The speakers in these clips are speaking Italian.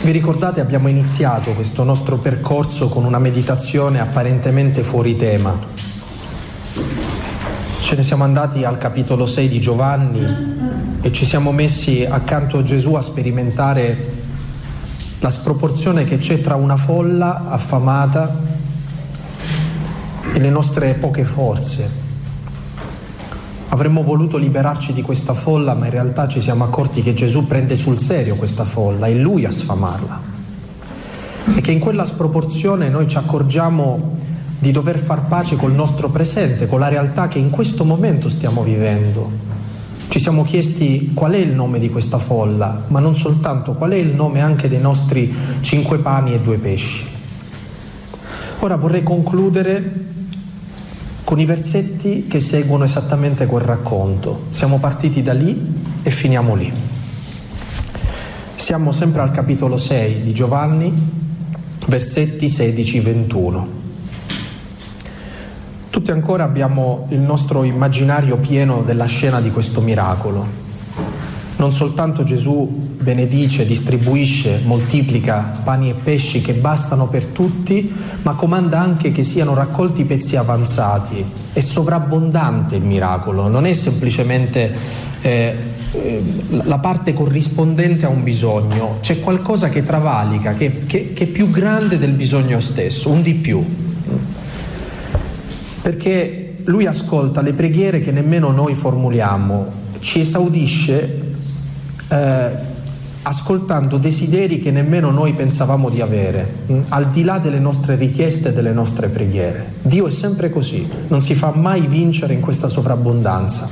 Vi ricordate, abbiamo iniziato questo nostro percorso con una meditazione apparentemente fuori tema. Ce ne siamo andati al capitolo 6 di Giovanni e ci siamo messi accanto a Gesù a sperimentare la sproporzione che c'è tra una folla affamata e le nostre poche forze. Avremmo voluto liberarci di questa folla, ma in realtà ci siamo accorti che Gesù prende sul serio questa folla, è Lui a sfamarla. E che in quella sproporzione noi ci accorgiamo di dover far pace col nostro presente, con la realtà che in questo momento stiamo vivendo. Ci siamo chiesti qual è il nome di questa folla, ma non soltanto, qual è il nome anche dei nostri 5 pani e 2 pesci. Ora vorrei concludere con i versetti che seguono esattamente quel racconto. Siamo partiti da lì e finiamo lì. Siamo sempre al capitolo 6 di Giovanni, versetti 16-21. Tutti ancora abbiamo il nostro immaginario pieno della scena di questo miracolo. Non soltanto Gesù benedice, distribuisce, moltiplica pani e pesci che bastano per tutti, ma comanda anche che siano raccolti pezzi avanzati. È sovrabbondante il miracolo, non è semplicemente la parte corrispondente a un bisogno, c'è qualcosa che travalica, che è più grande del bisogno stesso, un di più. Perché Lui ascolta le preghiere che nemmeno noi formuliamo, ci esaudisce ascoltando desideri che nemmeno noi pensavamo di avere, al di là delle nostre richieste e delle nostre preghiere. Dio è sempre così, non si fa mai vincere in questa sovrabbondanza.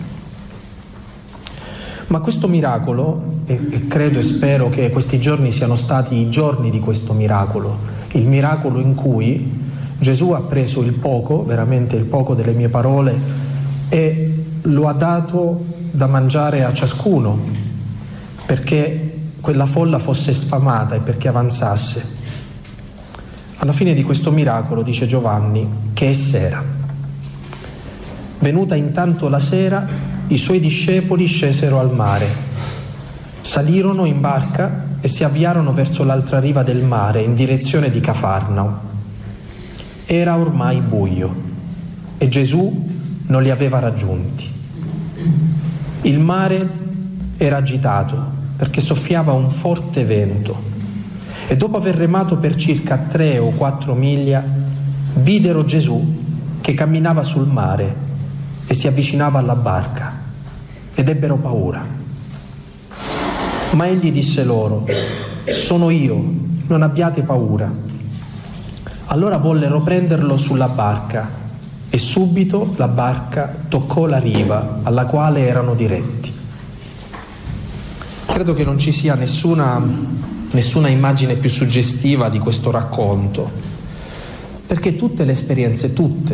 Ma questo miracolo, e credo e spero che questi giorni siano stati i giorni di questo miracolo, il miracolo in cui Gesù ha preso il poco, veramente il poco delle mie parole, e lo ha dato da mangiare a ciascuno, perché quella folla fosse sfamata e perché avanzasse. Alla fine di questo miracolo, dice Giovanni, che è sera. Venuta intanto la sera, i suoi discepoli scesero al mare, salirono in barca e si avviarono verso l'altra riva del mare, in direzione di Cafarnao. Era ormai buio e Gesù non li aveva raggiunti. Il mare era agitato perché soffiava un forte vento e dopo aver remato per circa 3 o 4 miglia videro Gesù che camminava sul mare e si avvicinava alla barca ed ebbero paura. Ma egli disse loro: sono io, non abbiate paura. Allora vollero prenderlo sulla barca e subito la barca toccò la riva alla quale erano diretti. Credo che non ci sia nessuna immagine più suggestiva di questo racconto, perché tutte le esperienze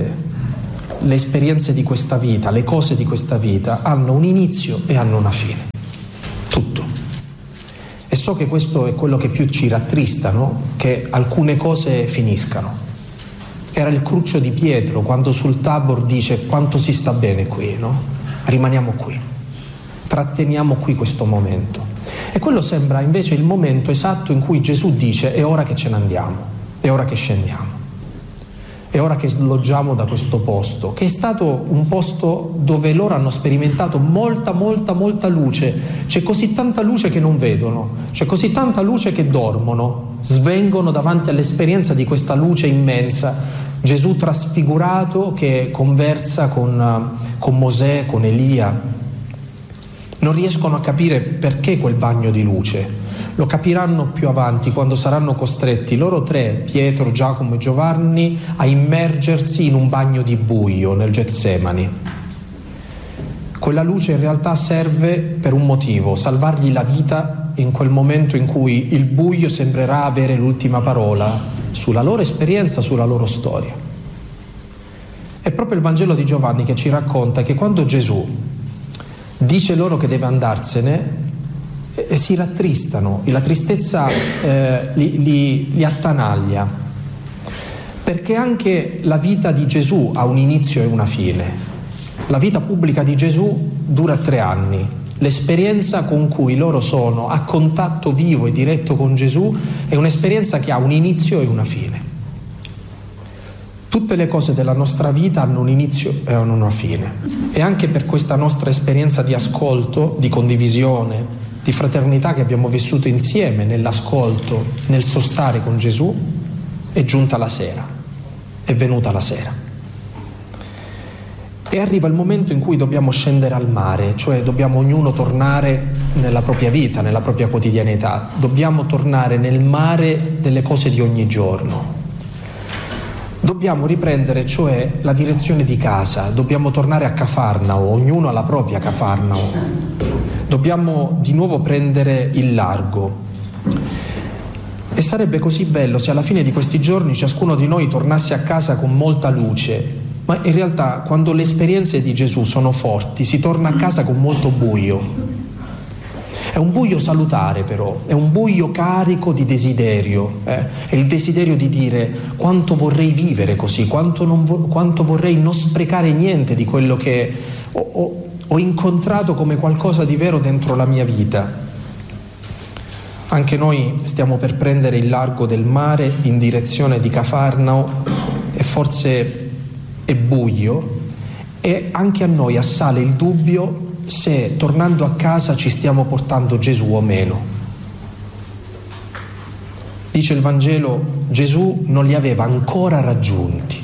di questa vita, le cose di questa vita hanno un inizio e hanno una fine. Tutto. E so che questo è quello che più ci rattrista, no? Che alcune cose finiscano. Era il cruccio di Pietro quando sul Tabor dice: quanto si sta bene qui, no? Rimaniamo qui, tratteniamo qui questo momento. E quello sembra invece il momento esatto in cui Gesù dice: è ora che ce ne andiamo, è ora che scendiamo, è ora che sloggiamo da questo posto, che è stato un posto dove loro hanno sperimentato molta luce. C'è così tanta luce che non vedono, c'è così tanta luce che dormono, svengono davanti all'esperienza di questa luce immensa. Gesù trasfigurato che conversa con Mosè, con Elia. Non riescono a capire perché quel bagno di luce. Lo capiranno più avanti, quando saranno costretti loro 3, Pietro, Giacomo e Giovanni, a immergersi in un bagno di buio nel Getsemani. Quella luce in realtà serve per un motivo: salvargli la vita in quel momento in cui il buio sembrerà avere l'ultima parola sulla loro esperienza, sulla loro storia. È proprio il Vangelo di Giovanni che ci racconta che quando Gesù dice loro che deve andarsene, si rattristano, la tristezza li attanaglia, perché anche la vita di Gesù ha un inizio e una fine. La vita pubblica di Gesù dura 3 anni, L'esperienza con cui loro sono a contatto vivo e diretto con Gesù è un'esperienza che ha un inizio e una fine. Tutte le cose della nostra vita hanno un inizio e hanno una fine. E anche per questa nostra esperienza di ascolto, di condivisione, di fraternità che abbiamo vissuto insieme nell'ascolto, nel sostare con Gesù, è giunta la sera, è venuta la sera. E arriva il momento in cui dobbiamo scendere al mare, cioè dobbiamo ognuno tornare nella propria vita, nella propria quotidianità. Dobbiamo tornare nel mare delle cose di ogni giorno. Dobbiamo riprendere, cioè, la direzione di casa. Dobbiamo tornare a Cafarnao, ognuno alla propria Cafarnao. Dobbiamo di nuovo prendere il largo. E sarebbe così bello se alla fine di questi giorni ciascuno di noi tornasse a casa con molta luce. Ma in realtà quando le esperienze di Gesù sono forti si torna a casa con molto buio. È un buio salutare però, è un buio carico di desiderio, è il desiderio di dire quanto vorrei vivere così, quanto vorrei non sprecare niente di quello che ho incontrato come qualcosa di vero dentro la mia vita. Anche noi stiamo per prendere il largo del mare in direzione di Cafarnao e forse è buio e anche a noi assale il dubbio se tornando a casa ci stiamo portando Gesù o meno. Dice il Vangelo, Gesù non li aveva ancora raggiunti.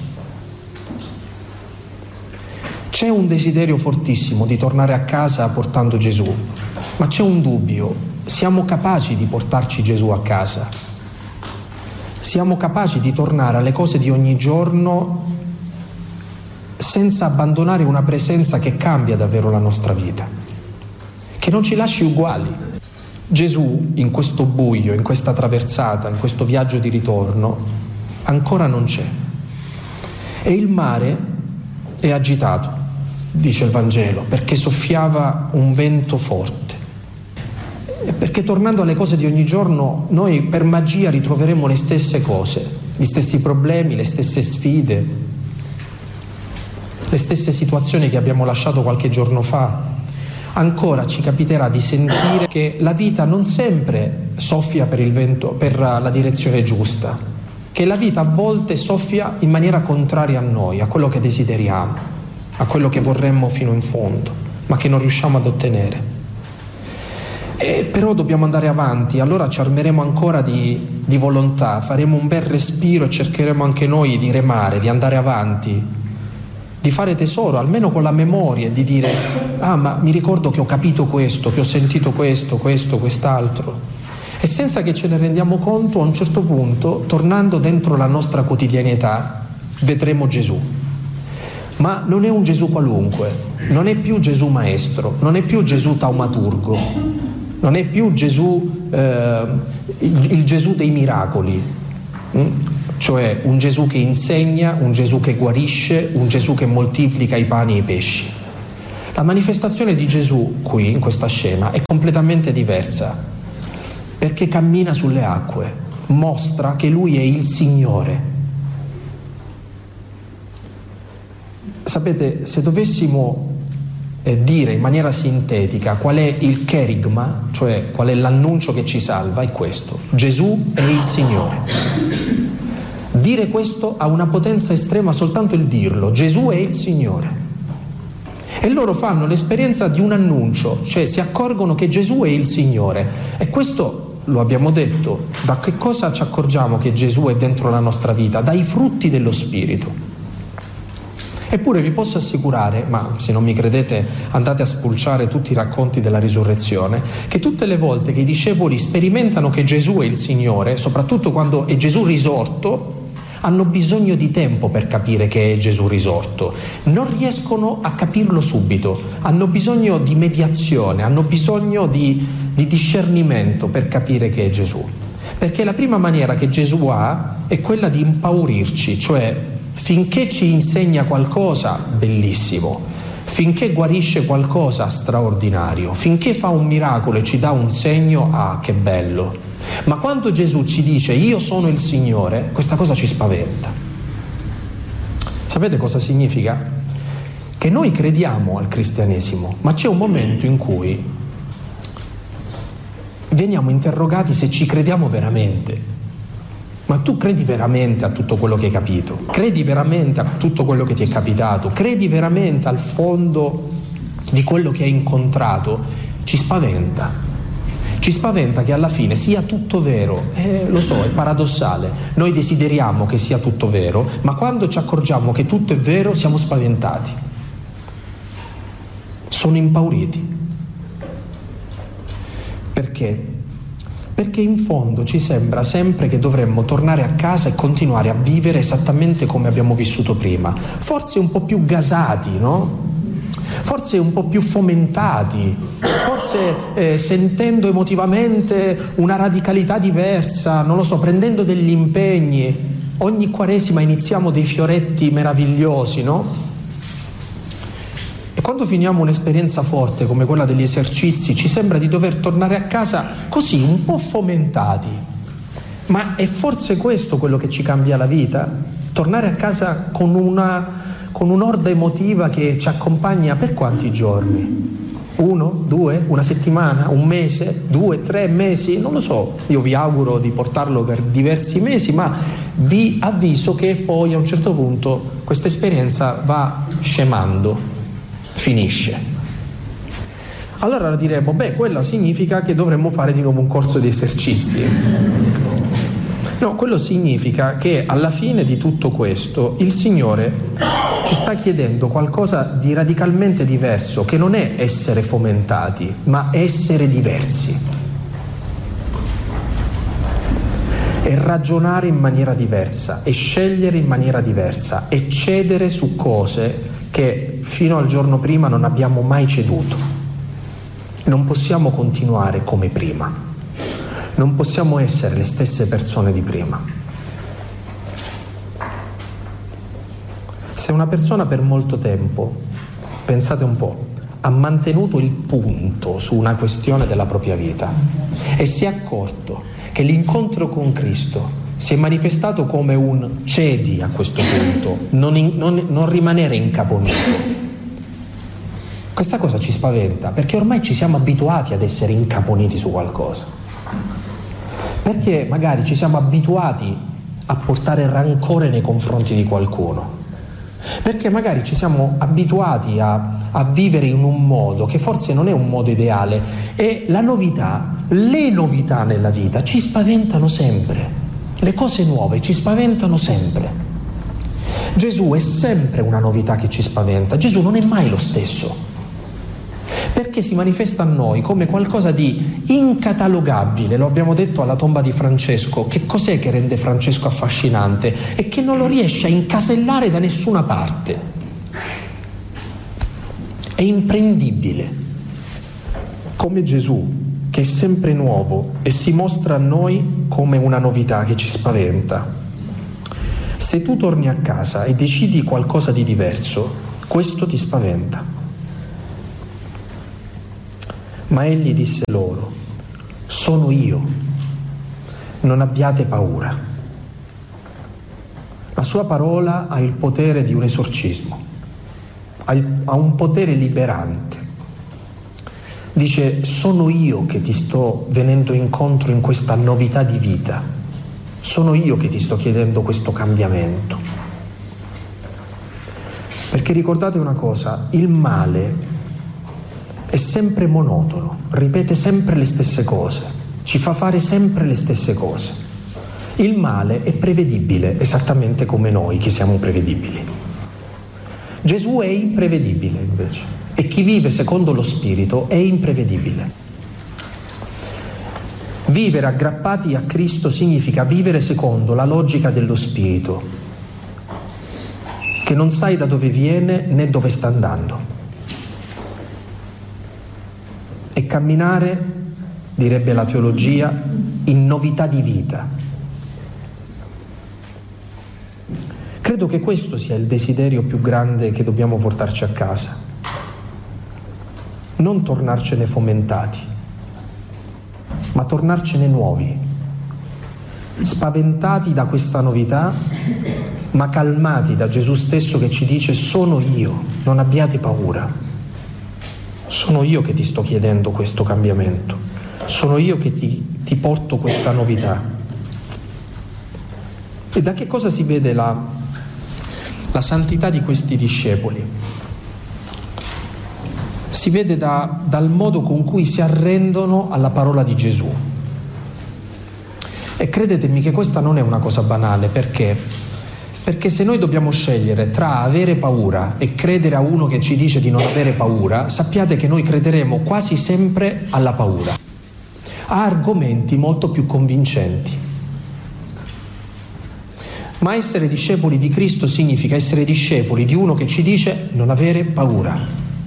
C'è un desiderio fortissimo di tornare a casa portando Gesù, ma c'è un dubbio, siamo capaci di portarci Gesù a casa? Siamo capaci di tornare alle cose di ogni giorno senza abbandonare una presenza che cambia davvero la nostra vita, che non ci lasci uguali. Gesù in questo buio, in questa traversata, in questo viaggio di ritorno, ancora non c'è. E il mare è agitato, dice il Vangelo, perché soffiava un vento forte. E perché tornando alle cose di ogni giorno, noi per magia ritroveremo le stesse cose, gli stessi problemi, le stesse sfide, le stesse situazioni che abbiamo lasciato qualche giorno fa. Ancora ci capiterà di sentire che la vita non sempre soffia per il vento, per la direzione giusta, che la vita a volte soffia in maniera contraria a noi, a quello che desideriamo, a quello che vorremmo fino in fondo, ma che non riusciamo ad ottenere. E però dobbiamo andare avanti, allora ci armeremo ancora di volontà, faremo un bel respiro e cercheremo anche noi di remare, di andare avanti, di fare tesoro, almeno con la memoria, di dire ma mi ricordo che ho capito questo, che ho sentito questo, quest'altro. E senza che ce ne rendiamo conto, a un certo punto, tornando dentro la nostra quotidianità, vedremo Gesù. Ma non è un Gesù qualunque, non è più Gesù maestro, non è più Gesù taumaturgo, non è più Gesù, il Gesù dei miracoli. Cioè un Gesù che insegna, un Gesù che guarisce, un Gesù che moltiplica i pani e i pesci. La manifestazione di Gesù qui, in questa scena, è completamente diversa, perché cammina sulle acque, mostra che Lui è il Signore. Sapete, se dovessimo dire in maniera sintetica qual è il cherigma, cioè qual è l'annuncio che ci salva, è questo: Gesù è il Signore. Dire questo ha una potenza estrema soltanto il dirlo, Gesù è il Signore. E loro fanno l'esperienza di un annuncio, cioè si accorgono che Gesù è il Signore. E questo, lo abbiamo detto, da che cosa ci accorgiamo che Gesù è dentro la nostra vita? Dai frutti dello Spirito. Eppure vi posso assicurare, ma se non mi credete andate a spulciare tutti i racconti della risurrezione, che tutte le volte che i discepoli sperimentano che Gesù è il Signore, soprattutto quando è Gesù risorto, hanno bisogno di tempo per capire che è Gesù risorto, non riescono a capirlo subito, hanno bisogno di mediazione, hanno bisogno di discernimento per capire che è Gesù. Perché la prima maniera che Gesù ha è quella di impaurirci, cioè finché ci insegna qualcosa, bellissimo, finché guarisce qualcosa, straordinario, finché fa un miracolo e ci dà un segno, che bello. Ma quando Gesù ci dice io sono il Signore, questa cosa ci spaventa. Sapete cosa significa? Che noi crediamo al cristianesimo, ma c'è un momento in cui veniamo interrogati se ci crediamo veramente. Ma tu credi veramente a tutto quello che hai capito? Credi veramente a tutto quello che ti è capitato? Credi veramente al fondo di quello che hai incontrato? Ci spaventa. Ci spaventa che alla fine sia tutto vero. Lo so, è paradossale. Noi desideriamo che sia tutto vero, ma quando ci accorgiamo che tutto è vero siamo spaventati. Sono impauriti. Perché? Perché in fondo ci sembra sempre che dovremmo tornare a casa e continuare a vivere esattamente come abbiamo vissuto prima. Forse un po' più gasati, no? Forse un po' più fomentati, forse sentendo emotivamente una radicalità diversa, non lo so, prendendo degli impegni. Ogni Quaresima iniziamo dei fioretti meravigliosi, no? E quando finiamo un'esperienza forte come quella degli esercizi, ci sembra di dover tornare a casa così, un po' fomentati. Ma è forse questo quello che ci cambia la vita? Tornare a casa con un'orda emotiva che ci accompagna per quanti giorni? 1, 2, una settimana, un mese, 2, 3 mesi? Non lo so, io vi auguro di portarlo per diversi mesi, ma vi avviso che poi a un certo punto questa esperienza va scemando. Finisce. Allora diremo, quello significa che dovremmo fare di nuovo un corso di esercizi. No, quello significa che alla fine di tutto questo il Signore ci sta chiedendo qualcosa di radicalmente diverso, che non è essere fomentati, ma essere diversi. E ragionare in maniera diversa, e scegliere in maniera diversa, e cedere su cose che fino al giorno prima non abbiamo mai ceduto. Non possiamo continuare come prima, non possiamo essere le stesse persone di prima. Se una persona per molto tempo, pensate un po', ha mantenuto il punto su una questione della propria vita e si è accorto che l'incontro con Cristo si è manifestato come un cedi a questo punto, non rimanere incaponito. Questa cosa ci spaventa, perché ormai ci siamo abituati ad essere incaponiti su qualcosa. Perché magari ci siamo abituati a portare rancore nei confronti di qualcuno. Perché magari ci siamo abituati a vivere in un modo che forse non è un modo ideale, e le novità nella vita ci spaventano sempre. Le cose nuove ci spaventano sempre. Gesù è sempre una novità che ci spaventa. Gesù non è mai lo stesso, perché si manifesta a noi come qualcosa di incatalogabile. Lo abbiamo detto alla tomba di Francesco. Che cos'è che rende Francesco affascinante? È che non lo riesce a incasellare da nessuna parte. È imprendibile, come Gesù, che è sempre nuovo e si mostra a noi come una novità che ci spaventa. Se tu torni a casa e decidi qualcosa di diverso, questo ti spaventa. Ma egli disse loro: sono io, non abbiate paura. La sua parola ha il potere di un esorcismo, ha un potere liberante. Dice: sono io che ti sto venendo incontro in questa novità di vita, sono io che ti sto chiedendo questo cambiamento. Perché ricordate una cosa, il male è sempre monotono, ripete sempre le stesse cose, ci fa fare sempre le stesse cose. Il male è prevedibile, esattamente come noi che siamo prevedibili. Gesù è imprevedibile invece. E chi vive secondo lo Spirito è imprevedibile. Vivere aggrappati a Cristo significa vivere secondo la logica dello Spirito, che non sai da dove viene né dove sta andando. E camminare, direbbe la teologia, in novità di vita. Credo che questo sia il desiderio più grande che dobbiamo portarci a casa. Non tornarcene fomentati, ma tornarcene nuovi, spaventati da questa novità, ma calmati da Gesù stesso che ci dice: sono io, non abbiate paura. Sono io che ti sto chiedendo questo cambiamento. sono io che ti porto questa novità. E da che cosa si vede la santità di questi discepoli? Si vede dal modo con cui si arrendono alla parola di Gesù. E credetemi che questa non è una cosa banale, perché se noi dobbiamo scegliere tra avere paura e credere a uno che ci dice di non avere paura, sappiate che noi crederemo quasi sempre alla paura. Ha argomenti molto più convincenti. Ma essere discepoli di Cristo significa essere discepoli di uno che ci dice non avere paura.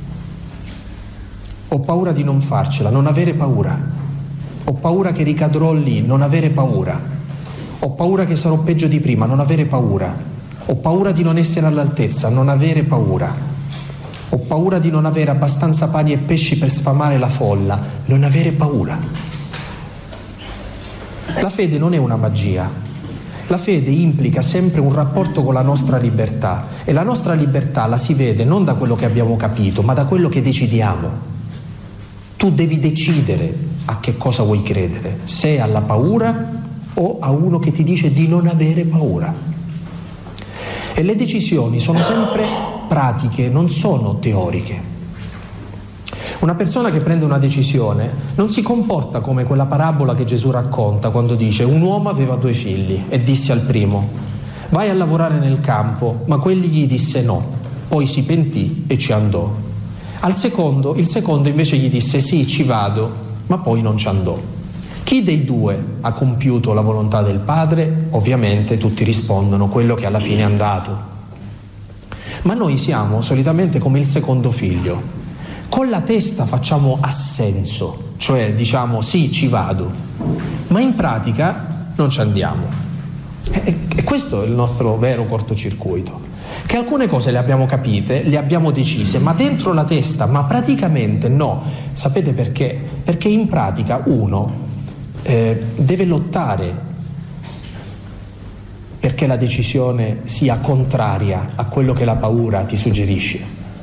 Ho paura di non farcela, non avere paura. Ho paura che ricadrò lì, non avere paura. Ho paura che sarò peggio di prima, non avere paura. Ho paura di non essere all'altezza, non avere paura. Ho paura di non avere abbastanza pani e pesci per sfamare la folla, non avere paura. La fede non è una magia. La fede implica sempre un rapporto con la nostra libertà, e la nostra libertà la si vede non da quello che abbiamo capito, ma da quello che decidiamo. Tu devi decidere a che cosa vuoi credere, se alla paura o a uno che ti dice di non avere paura. E le decisioni sono sempre pratiche, non sono teoriche. Una persona che prende una decisione non si comporta come quella parabola che Gesù racconta quando dice: un uomo aveva 2 figli e disse al primo: vai a lavorare nel campo, ma quelli gli disse no, poi si pentì e ci andò. Il secondo invece gli disse: sì, ci vado, ma poi non ci andò. Chi dei 2 ha compiuto la volontà del padre? Ovviamente tutti rispondono quello che alla fine è andato. Ma noi siamo solitamente come il secondo figlio. Con la testa facciamo assenso, cioè diciamo sì, ci vado, ma in pratica non ci andiamo. E questo è il nostro vero cortocircuito. Che alcune cose le abbiamo capite, le abbiamo decise, ma dentro la testa, ma praticamente no. Sapete perché? Perché in pratica uno deve lottare perché la decisione sia contraria a quello che la paura ti suggerisce,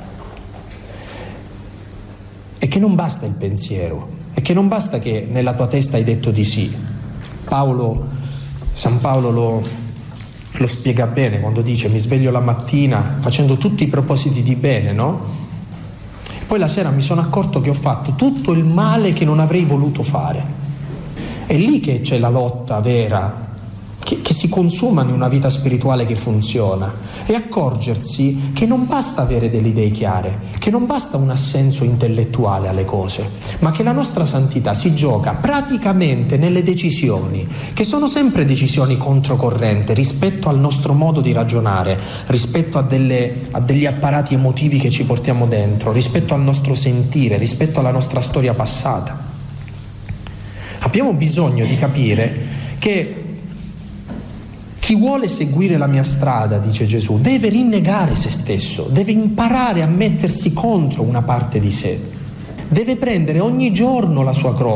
e che non basta il pensiero, e che non basta che nella tua testa hai detto di sì. San Paolo lo spiega bene quando dice: mi sveglio la mattina facendo tutti i propositi di bene, no? Poi la sera mi sono accorto che ho fatto tutto il male che non avrei voluto fare. È lì che c'è la lotta vera, che si consuma in una vita spirituale che funziona, e accorgersi che non basta avere delle idee chiare, che non basta un assenso intellettuale alle cose, ma che la nostra santità si gioca praticamente nelle decisioni, che sono sempre decisioni controcorrente rispetto al nostro modo di ragionare, rispetto a degli apparati emotivi che ci portiamo dentro, rispetto al nostro sentire, rispetto alla nostra storia passata. Abbiamo bisogno di capire che chi vuole seguire la mia strada, dice Gesù, deve rinnegare se stesso, deve imparare a mettersi contro una parte di sé, deve prendere ogni giorno la sua croce.